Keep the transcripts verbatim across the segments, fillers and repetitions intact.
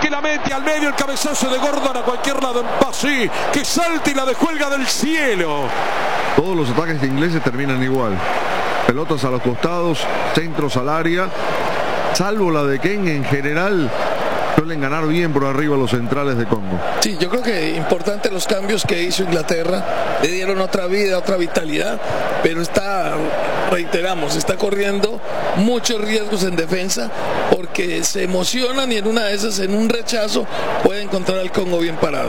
que la mete al medio, el cabezazo de Gordon a cualquier lado en Passy, que salta y la descuelga del cielo. Todos los ataques de ingleses terminan igual. Pelotas a los costados, centros al área, salvo la de Kane, en general suelen ganar bien por arriba los centrales de Congo. Sí, yo creo que importante los cambios que hizo Inglaterra, le dieron otra vida, otra vitalidad, pero está, reiteramos, está corriendo muchos riesgos en defensa porque se emocionan y en una de esas, en un rechazo, puede encontrar al Congo bien parado.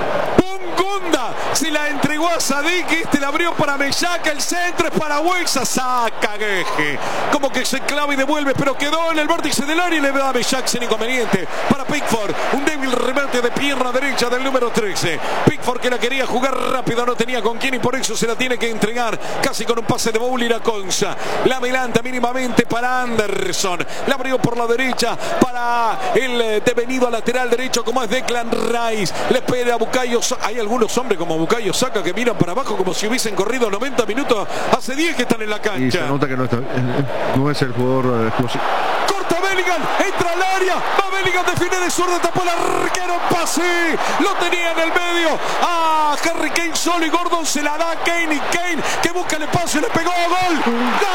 Se la entregó a Sadik, este la abrió para Mellaca, el centro es para Huexa, saca Gueje, como que se clava y devuelve, pero quedó en el vórtice del área y le da a Mellaca sin inconveniente. Para Pickford, un débil remate de pierna derecha del número trece. Pickford, que la quería jugar rápido, no tenía con quién y por eso se la tiene que entregar, casi con un pase de Bowling a Konsa. La adelanta mínimamente para Anderson, la abrió por la derecha para el devenido lateral derecho como es Declan Rice. Le espera a Bukayo. Hay algunos hombres como Bukayo Saka que miran para abajo como si hubiesen corrido noventa minutos. Hace diez que están en la cancha. Y se nota que no, está, no es el jugador explosivo. Corta Bellingham, entra al área, va Bellingham, define de zurda, tapó el arquero, pase, lo tenía en el medio a Harry Kane solo y Gordon se la da a Kane y Kane que busca el espacio, le pegó, gol, ¡gol!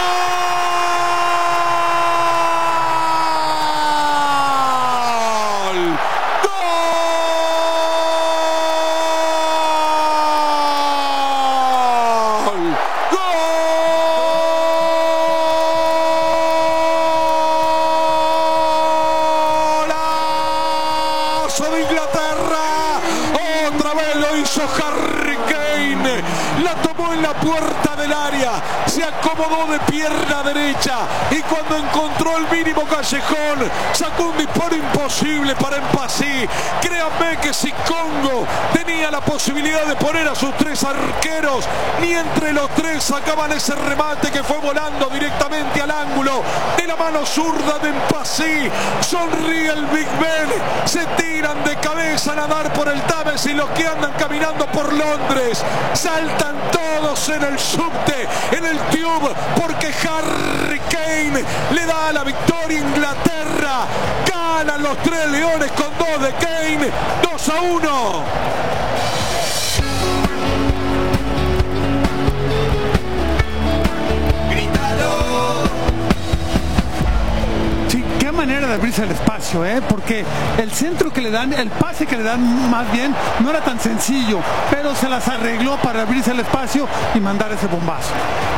De Inglaterra, otra vez lo hizo Harry Kane, la tomó en la puerta del área, se acomodó de pierna derecha y cuando encontró el mínimo callejón sacó un disparo imposible para Mpassy. Créanme que si Congo tenía la posibilidad de poner a sus tres arqueros, ni entre los tres sacaban ese remate que fue volando directamente al ángulo de la mano zurda de Mpassy. Sonríe el Big Ben, se tiran de cabeza a nadar por el Támesis y los que andan caminando por Londres saltan todos en el subte, en el tube, porque Harry Kane le da la victoria a Inglaterra. Ganan los tres leones con dos de Kane, dos a uno. Manera de abrirse el espacio, ¿eh? Porque el centro que le dan, el pase que le dan más bien, no era tan sencillo, pero se las arregló para abrirse el espacio y mandar ese bombazo.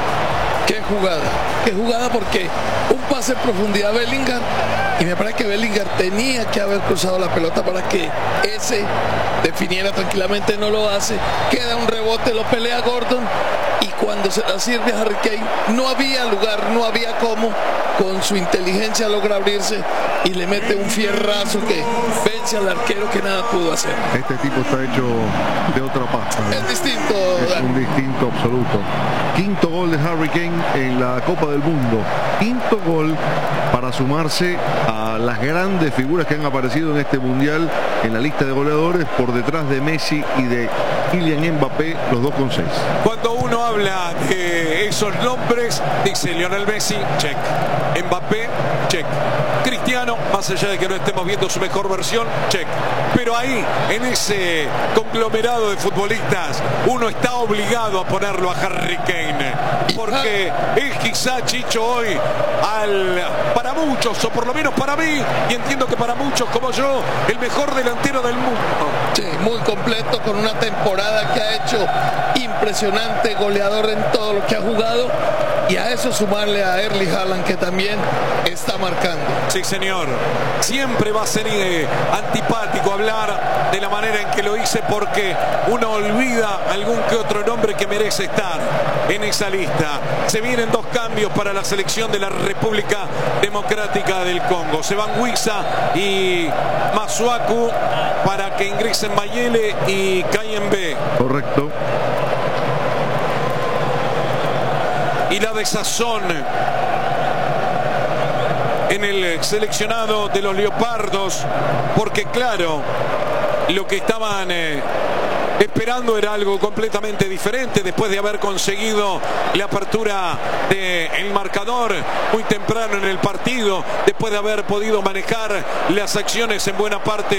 Qué jugada, qué jugada porque un pase en profundidad a Bellingham y me parece que Bellingham tenía que haber cruzado la pelota para que ese definiera tranquilamente, no lo hace, queda un rebote, lo pelea Gordon y cuando se la sirve a Harry Kane no había lugar, no había cómo, con su inteligencia logra abrirse y le mete un fierrazo que vence al arquero que nada pudo hacer. Este tipo está hecho de otra pasta, ¿no? Es distinto. Es un distinto absoluto. Quinto gol de Harry Kane en la Copa del Mundo. Quinto gol para sumarse a las grandes figuras que han aparecido en este mundial en la lista de goleadores, por detrás de Messi y de Kylian Mbappé, los dos con seis. Cuando uno habla de esos nombres, dice Lionel Messi, check. Mbappé, check. Cristiano, más allá de que no estemos viendo su mejor versión, check. Pero ahí, en ese conglomerado de futbolistas, uno está obligado a ponerlo a Harry Kane, porque es quizá, Chicho, hoy al, para muchos, o por lo menos para mí, y entiendo que para muchos como yo, el mejor delantero del mundo. Sí, muy completo, con una temporada que ha hecho impresionante, goleador en todo lo que ha jugado, y a eso sumarle a Erling Haaland, que también está marcando. Sí, señor. Siempre va a ser eh, antipático hablar de la manera en que lo hice, porque uno olvida algún que otro nombre que merece estar en esa lista. Se vienen dos cambios para la selección de la República Democrática del Congo. Se van Wissa y Masuaku para que ingresen Mayele y Kayembe. Correcto. Y la desazón en el seleccionado de los Leopardos, porque claro, lo que estaban eh, esperando era algo completamente diferente después de haber conseguido la apertura del marcador muy temprano en el partido, después de haber podido manejar las acciones en buena parte